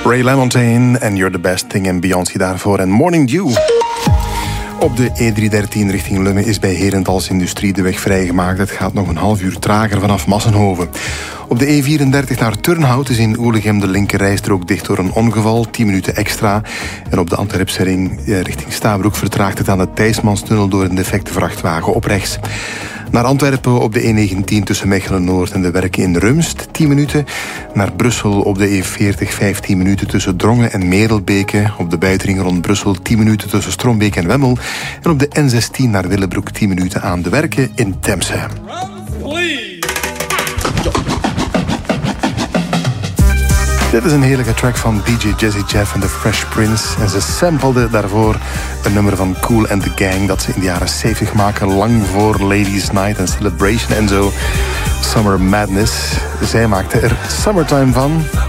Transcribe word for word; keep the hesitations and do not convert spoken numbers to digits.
Ray LaMontagne en You're the Best Thing en Beyoncé daarvoor en Morning Dew. Op de E driehonderddertien richting Lummen is bij Herentals Industrie de weg vrijgemaakt. Het gaat nog een half uur trager vanaf Massenhoven. Op de E vierendertig naar Turnhout is in Oelegem de linkerrijstrook dicht door een ongeval. tien minuten extra. En op de Antwerpse ring richting Stabroek vertraagt het aan de Thijsmanstunnel door een defecte vrachtwagen op rechts. Naar Antwerpen op de E negentien tussen Mechelen-Noord en de Werken in Rumst, tien minuten. Naar Brussel op de E veertig, vijftien minuten tussen Drongen en Merelbeke. Op de buitenring rond Brussel, tien minuten tussen Strombeek en Wemmel. En op de N zestien naar Willebroek, tien minuten aan de Werken in Temse. Dit is een heerlijke track van D J Jazzy Jeff en The Fresh Prince. En ze sampleden daarvoor een nummer van Kool and the Gang dat ze in de jaren zeventig maken, lang voor Ladies Night en Celebration en zo. Summer Madness. Zij maakte er Summertime van.